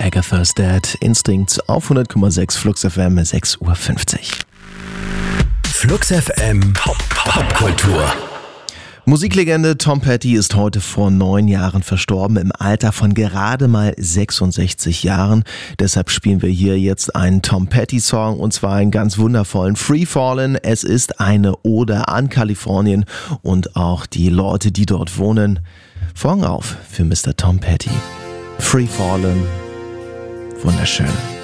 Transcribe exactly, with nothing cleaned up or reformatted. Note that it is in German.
Agatha's Dead, Instinct auf hundert Komma sechs Flux F M, sechs Uhr fünfzig. Flux F M Popkultur. Musiklegende Tom Petty ist heute vor neun Jahren verstorben, im Alter von gerade mal sechsundsechzig Jahren. Deshalb spielen wir hier jetzt einen Tom Petty-Song, und zwar einen ganz wundervollen Free Fallin'. Es ist eine Ode an Kalifornien und auch die Leute, die dort wohnen. Vorhang auf für Mister Tom Petty. Free Fallin'. Wunderschön.